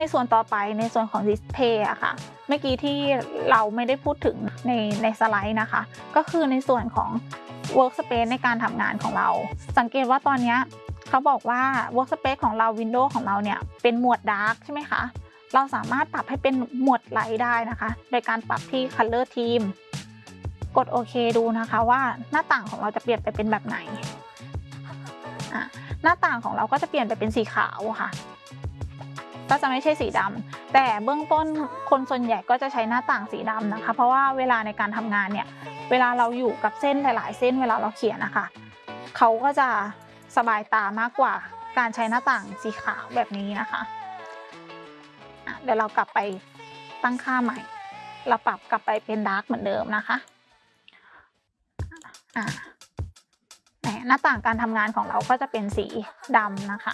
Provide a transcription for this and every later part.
ในส่วนต่อไปในส่วนของ Display อะค่ะเมื่อกี้ที่เราไม่ได้พูดถึงในสไลด์นะคะก็คือในส่วนของ Workspace ในการทำงานของเราสังเกตว่าตอนนี้เขาบอกว่า Workspace ของเรา Windows ของเราเนี่ยเป็นหมวด Dark ใช่ไหมคะเราสามารถปรับให้เป็นหมวด Light ได้นะคะโดยการปรับที่ Color Theme กดโอเคดูนะคะว่าหน้าต่างของเราจะเปลี่ยนไปเป็นแบบไหนหน้าต่างของเราก็จะเปลี่ยนไปเป็นสีขาวค่ะก็จะไม่ใช่สีดำแต่เบื้องต้นคนส่วนใหญ่ก็จะใช้หน้าต่างสีดำนะคะเพราะว่าเวลาในการทำงานเนี่ยเวลาเราอยู่กับเส้นหลายๆเส้นเวลาเราเขียนนะคะเขาก็จะสบายตามากกว่าการใช้หน้าต่างสีขาวแบบนี้นะคะเดี๋ยวเรากลับไปตั้งค่าใหม่เราปรับกลับไปเป็นดาร์กเหมือนเดิมนะคะหน้าต่างการทำงานของเราก็จะเป็นสีดำนะคะ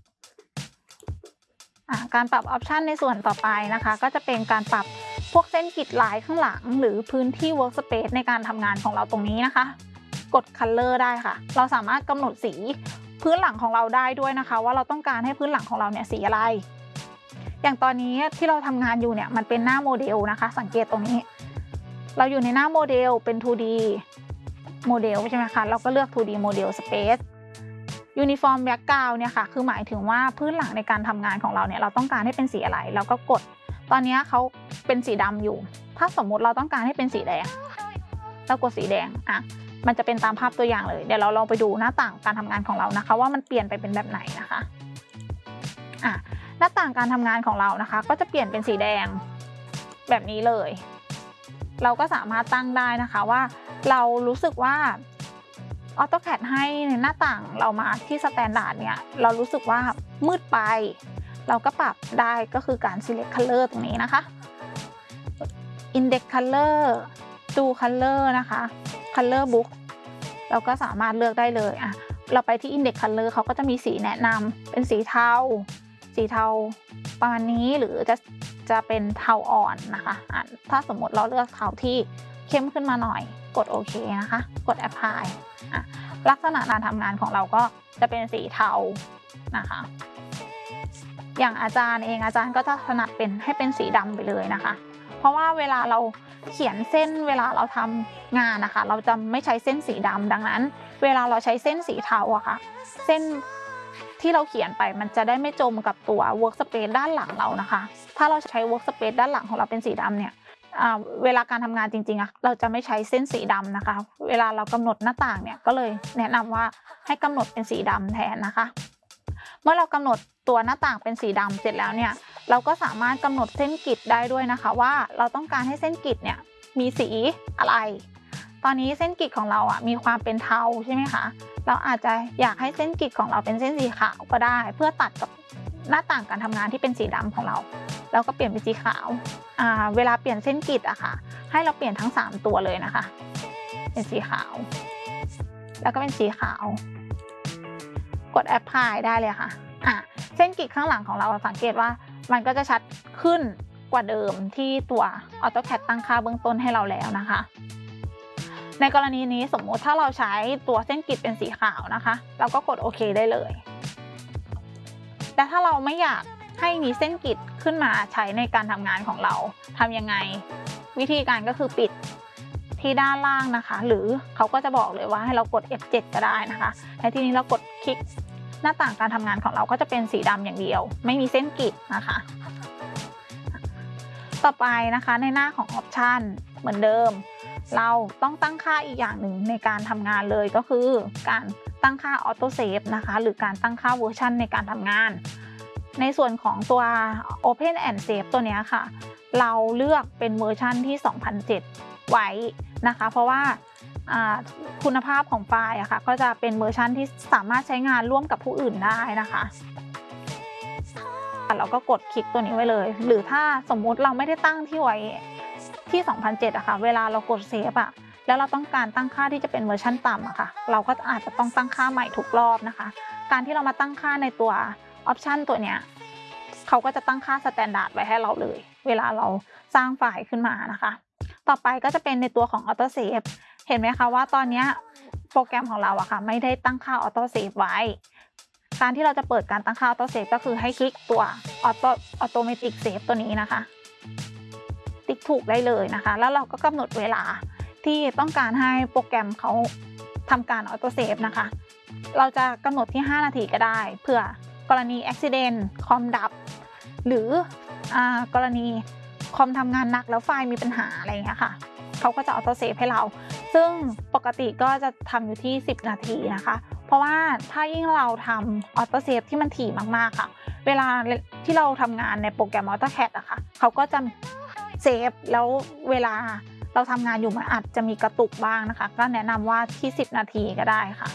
การปรับออปชันในส่วนต่อไปนะคะก็จะเป็นการปรับพวกเส้นกริดลายข้างหลังหรือพื้นที่ Workspace ในการทำงานของเราตรงนี้นะคะกด Color ได้ค่ะเราสามารถกำหนดสีพื้นหลังของเราได้ด้วยนะคะว่าเราต้องการให้พื้นหลังของเราเนี่ยสีอะไรอย่างตอนนี้ที่เราทำงานอยู่เนี่ยมันเป็นหน้าโมเดลนะคะสังเกตตรงนี้เราอยู่ในหน้าโมเดลเป็น 2D โมเดลใช่ไหมคะเราก็เลือก 2D โมเดล Space Uniform Background เนี่ยค่ะคือหมายถึงว่าพื้นหลังในการทำงานของเราเนี่ยเราต้องการให้เป็นสีอะไรเราก็กดตอนนี้เขาเป็นสีดำอยู่ถ้าสมมุติเราต้องการให้เป็นสีแดงเรากดสีแดงมันจะเป็นตามภาพตัวอย่างเลยเดี๋ยวเราลองไปดูหน้าต่างการทำงานของเรานะคะว่ามันเปลี่ยนไปเป็นแบบไหนนะคะหน้าต่างการทำงานของเรานะคะก็จะเปลี่ยนเป็นสีแดงแบบนี้เลยเราก็สามารถตั้งได้นะคะว่าเรารู้สึกว่าAutoCAD ให้หน้าต่างเรามาที่สแตนดาร์ดเนี่ยเรารู้สึกว่ามืดไปเราก็ปรับได้ก็คือการ select color ตรงนี้นะคะ index color ดู color นะคะ color book เราก็สามารถเลือกได้เลยเราไปที่ index color เขาก็จะมีสีแนะนำเป็นสีเทาประมาณนี้หรือจะเป็นเทาอ่อนนะคะถ้าสมมติเราเลือกเทาที่เข้มขึ้นมาหน่อยกดโอเคนะคะกด applyลักษณะการทำงานของเราก็จะเป็นสีเทานะคะอย่างอาจารย์ก็จะถนัดให้เป็นสีดำไปเลยนะคะเพราะว่าเวลาเราเขียนเส้นเวลาเราทำงานนะคะเราจะไม่ใช้เส้นสีดำดังนั้นเวลาเราใช้เส้นสีเทาอะค่ะเส้นที่เราเขียนไปมันจะได้ไม่จมกับตัว Workspace ด้านหลังเรานะคะถ้าเราใช้ Workspace ด้านหลังของเราเป็นสีดำเนี่ยเวลาการทำงานจริงๆเราจะไม่ใช้เส้นสีดำนะคะเวลาเรากำหนดหน้าต่างเนี่ยก็เลยแนะนำว่าให้กำหนดเป็นสีดำแทนนะคะเมื่อเรากำหนดตัวหน้าต่างเป็นสีดำเสร็จแล้วเนี่ยเราก็สามารถกำหนดเส้นกริดได้ด้วยนะคะว่าเราต้องการให้เส้นกริดเนี่ยมีสีอะไรตอนนี้เส้นกริดของเรามีความเป็นเทาใช่ไหมคะเราอาจจะอยากให้เส้นกริดของเราเป็นเส้นสีขาวก็ได้เพื่อตัดกับหน้าต่างการทำงานที่เป็นสีดำของเราแล้วก็เปลี่ยนเป็นสีขาวเวลาเปลี่ยนเส้นกริดค่ะให้เราเปลี่ยนทั้ง3ตัวเลยนะคะเป็นสีขาวแล้วก็เป็นสีขาวกด apply ได้เลยค่ะเส้นกริดข้างหลังของเราสังเกตว่ามันก็จะชัดขึ้นกว่าเดิมที่ตัว AutoCAD ตั้งค่าเบื้องต้นให้เราแล้วนะคะในกรณีนี้สมมติถ้าเราใช้ตัวเส้นกริดเป็นสีขาวนะคะเราก็กดโอเคได้เลยแต่ถ้าเราไม่อยากให้มีเส้นกริดขึ้นมาใช้ในการทำงานของเราทำยังไงวิธีการก็คือปิดที่ด้านล่างนะคะหรือเขาก็จะบอกเลยว่าให้เรากด F7 ก็ได้นะคะในที่นี้เรากดคลิกหน้าต่างการทำงานของเราก็จะเป็นสีดำอย่างเดียวไม่มีเส้นกริดนะคะต่อไปนะคะในหน้าของออปชันเหมือนเดิมเราต้องตั้งค่าอีกอย่างหนึ่งในการทำงานเลยก็คือการตั้งค่าออโต้เซฟนะคะหรือการตั้งค่าเวอร์ชันในการทำงานในส่วนของตัว Open and Save ตัวนี้ค่ะเราเลือกเป็นเวอร์ชันที่ 2007 ไว้นะคะเพราะว่าคุณภาพของไฟล์ค่ะก็จะเป็นเวอร์ชันที่สามารถใช้งานร่วมกับผู้อื่นได้นะคะเราก็กดคลิกตัวนี้ไว้เลยหรือถ้าสมมุติเราไม่ได้ตั้งที่ไว้ที่ 2007ค่ะเวลาเรากดเซฟแล้วเราต้องการตั้งค่าที่จะเป็นเวอร์ชันต่ำค่ะเราก็อาจจะต้องตั้งค่าใหม่ทุกรอบนะคะการที่เรามาตั้งค่าในตัวออปชันตัวเนี้ยเขาก็จะตั้งค่าสแตนดาร์ดไว้ให้เราเลยเวลาเราสร้างไฟล์ขึ้นมานะคะต่อไปก็จะเป็นในตัวของออโต้เซฟเห็นไหมคะว่าตอนนี้โปรแกรมของเราค่ะไม่ได้ตั้งค่าออโต้เซฟไว้การที่เราจะเปิดการตั้งค่าออโต้เซฟก็คือให้คลิกตัวออโตเมติกเซฟตัวนี้นะคะติ๊กถูกได้เลยนะคะแล้วเราก็กำหนดเวลาที่ต้องการให้โปรแกรมเขาทำการออโต้เซฟนะคะเราจะกำหนดที่5 นาทีก็ได้เพื่อกรณีอุบัติเหตุคอมดับหรือกรณีคอมทำงานหนักแล้วไฟล์มีปัญหาอะไรอย่างเงี้ยค่ะเขาก็จะออโต้เซฟให้เราซึ่งปกติก็จะทำอยู่ที่10 นาทีนะคะเพราะว่าถ้ายิ่งเราทำออโต้เซฟที่มันถี่มากๆค่ะเวลาที่เราทำงานในโปรแกรม AutoCAD อะค่ะเขาก็จะเซฟแล้วเวลาเราทำงานอยู่มันอาจจะมีกระตุกบ้างนะคะก็แนะนำว่าที่10 นาทีก็ได้ค่ะ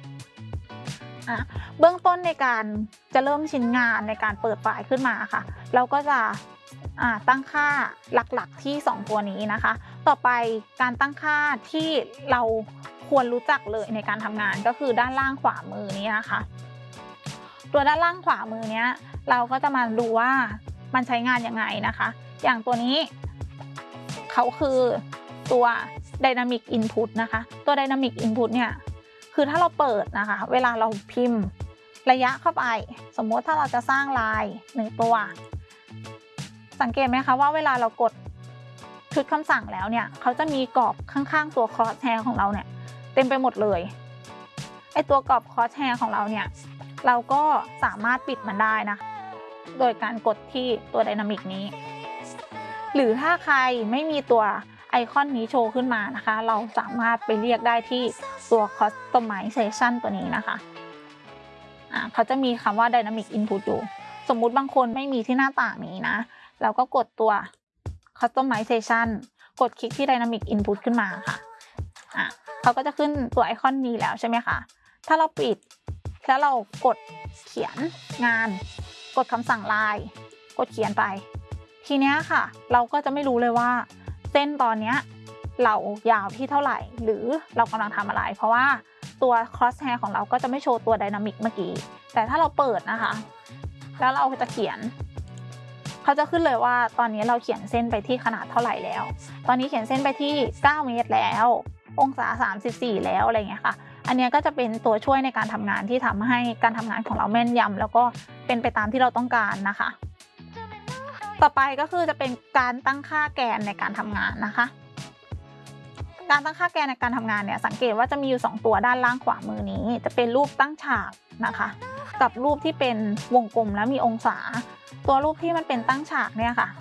เบื้องต้นในการจะเริ่มชิ้นงานในการเปิดไฟล์ขึ้นมาค่ะเราก็จะตั้งค่าหลักๆที่2ตัวนี้นะคะต่อไปการตั้งค่าที่เราควรรู้จักเลยในการทำงานก็คือด้านล่างขวามือนี้นะคะตัวด้านล่างขวามือเนี้ยเราก็จะมาดูว่ามันใช้งานยังไงนะคะอย่างตัวนี้เขาคือตัว Dynamic Input นะคะตัว Dynamic Input เนี่ยคือถ้าเราเปิดนะคะเวลาเราพิมพ์ระยะเข้าไปสมมติถ้าเราจะสร้างลาย1ตัวสังเกตไหมคะว่าเวลาเรากดชุดคำสั่งแล้วเนี่ยเขาจะมีกรอบข้างๆตัว crosshair ของเราเนี่ยเต็มไปหมดเลยไอตัวกรอบ crosshair ของเราเนี่ยเราก็สามารถปิดมันได้นะโดยการกดที่ตัว Dynamic นี้หรือถ้าใครไม่มีตัวไอคอนนี้โชว์ขึ้นมานะคะเราสามารถไปเรียกได้ที่ตัว Customization ตัวนี้นะคะเขาจะมีคำว่า Dynamic Input อยู่สมมุติบางคนไม่มีที่หน้าต่างนี้นะเราก็กดตัว Customization กดคลิกที่ Dynamic Input ขึ้นมาค่ะเขาก็จะขึ้นตัวไอคอนนี้แล้วใช่ไหมคะถ้าเราปิดแล้วเรากดเขียนงานกดคำสั่งลายกดเขียนไปทีเนี้ยค่ะเราก็จะไม่รู้เลยว่าเส้นตอนเนี้ยเรายาวที่เท่าไหร่หรือเรากำลังทำอะไรเพราะว่าตัว crosshair ของเราก็จะไม่โชว์ตัว Dynamic เมื่อกี้แต่ถ้าเราเปิดนะคะแล้วเราจะเขียนเขาจะขึ้นเลยว่าตอนนี้เราเขียนเส้นไปที่ขนาดเท่าไหร่แล้วตอนนี้เขียนเส้นไปที่9 เมตรแล้วองศา34แล้วอะไรเงี้ยค่ะอันนี้ก็จะเป็นตัวช่วยในการทำงานที่ทำให้การทำงานของเราแม่นยำแล้วก็เป็นไปตามที่เราต้องการนะคะต่อไปก็คือจะเป็นการตั้งค่าแกนในการทำงานนะคะการตั้งค่าแกนในการทำงานเนี่ยสังเกตว่าจะมีอยู่2ตัวด้านล่างขวามือนี้จะเป็นรูปตั้งฉากนะคะกับรูปที่เป็นวงกลมแล้วมีองศาตัวรูปที่มันเป็นตั้งฉากเนี่ยค่ะ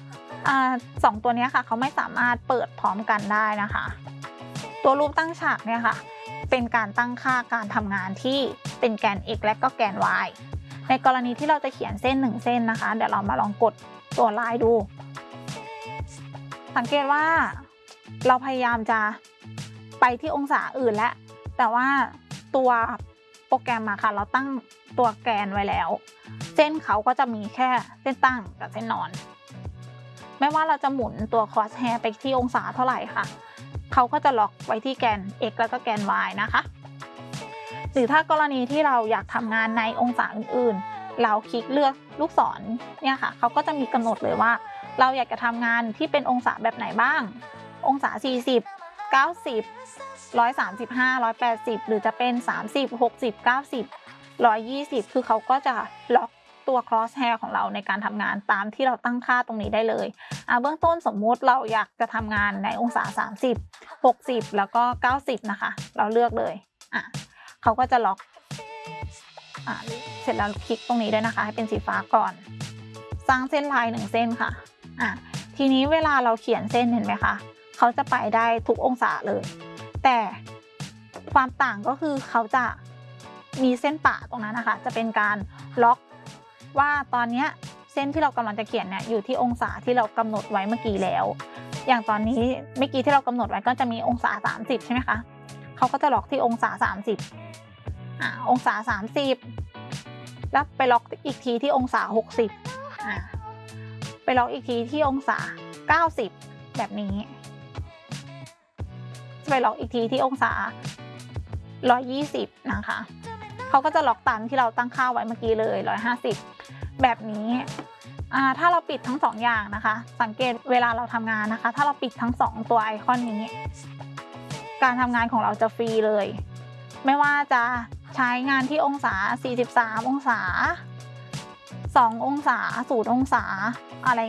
2ตัวนี้ค่ะเขาไม่สามารถเปิดพร้อมกันได้นะคะตัวรูปตั้งฉากเนี่ยค่ะเป็นการตั้งค่าการทำงานที่เป็นแกน x และก็แกน y ในกรณีที่เราจะเขียนเส้น1เส้นนะคะเดี๋ยวเรามาลองกดตัวลายดูสังเกตว่าเราพยายามจะไปที่องศาอื่นแล้วแต่ว่าตัวโปรแกรมค่ะเราตั้งตัวแกนไว้แล้วเส้นเขาก็จะมีแค่เส้นตั้งกับเส้นนอนไม่ว่าเราจะหมุนตัว crosshair ไปที่องศาเท่าไหร่ค่ะเขาก็จะล็อกไว้ที่แกน x แล้วก็แกน y นะคะหรือถ้ากรณีที่เราอยากทำงานในองศาอื่นๆเราคลิกเลือกลูกศรเนี่ยค่ะเขาก็จะมีกำหนดเลยว่าเราอยากจะทำงานที่เป็นองศาแบบไหนบ้างองศา40 90 135 180หรือจะเป็น30 60 90 120คือเขาก็จะล็อกตัว crosshair ของเราในการทำงานตามที่เราตั้งค่าตรงนี้ได้เลยเบื้องต้นสมมุติเราอยากจะทำงานในองศา30 60แล้วก็90นะคะเราเลือกเลยเขาก็จะล็อกเสร็จแล้วคลิกตรงนี้ด้วยนะคะให้เป็นสีฟ้าก่อนสร้างเส้นลาย1เส้นค่ะทีนี้เวลาเราเขียนเส้นเห็นไหมคะเขาจะไปได้ทุกองศาเลยแต่ความต่างก็คือเขาจะมีเส้นปะตรงนั้นนะคะจะเป็นการล็อกว่าตอนนี้เส้นที่เรากำลังจะเขียนเนี่ยอยู่ที่องศาที่เรากำหนดไว้เมื่อกี้แล้วอย่างตอนนี้เมื่อกี้ที่เรากำหนดไว้ก็จะมีองศา30ใช่ไหมคะเขาก็จะล็อกที่องศา30องศา30แล้วไปล็อกอีกทีที่องศา60ไปล็อกอีกทีที่องศา90แบบนี้ไปล็อกอีกทีที่องศา120นะคะเขาก็จะล็อกตามที่เราตั้งค่าไว้เมื่อกี้เลย150แบบนี้ถ้าเราปิดทั้ง2อย่างนะคะสังเกตเวลาเราทำงานนะคะถ้าเราปิดทั้ง2ตัวไอคอนนี้การทำงานของเราจะฟรีเลยไม่ว่าจะใช้งานที่องศา 43 องศา 2 องศา 0 องศาอะไร